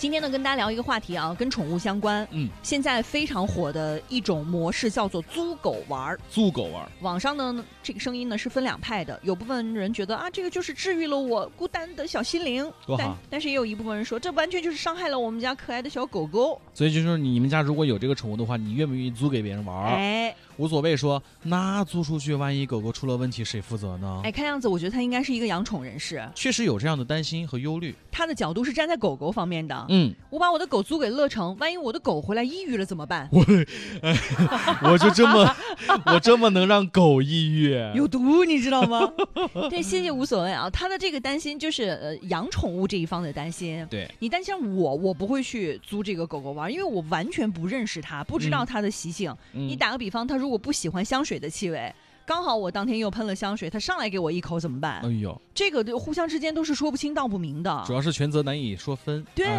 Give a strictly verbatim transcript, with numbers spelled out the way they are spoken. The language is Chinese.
今天呢，跟大家聊一个话题啊，跟宠物相关。 嗯， 现在非常火的一种模式叫做租狗玩。 租狗玩， 网上呢，这个声音呢是分两派的，有部分人觉得啊，这个就是治愈了我孤单的小心灵，但但是也有一部分人说，这完全就是伤害了我们家可爱的小狗狗。 所以就是你们家如果有这个宠物的话，你愿不愿意租给别人玩？ 哎， 无所谓说，那租出去，万一狗狗出了问题，谁负责呢？ 哎，看样子我觉得他应该是一个养宠人士， 确实有这样的担心和忧虑。 他的角度是站在狗狗方面的。 嗯， 我把我的狗租给乐成，万一我的狗回来抑郁了怎么办？ 我，哎，我就这么，我这么能让狗抑郁？ 有毒，你知道吗？对，谢谢无所谓啊。他的这个担心就是呃养宠物这一方的担心。 对， 你担心我，我不会去租这个狗狗玩，因为我完全不认识它，不知道它的习性。嗯、你打个比方，它如果不喜欢香水的气味。刚好我当天又喷了香水，他上来给我一口怎么办？ 哎呦， 这个互相之间都是说不清道不明的， 主要是权责难以说分。 对。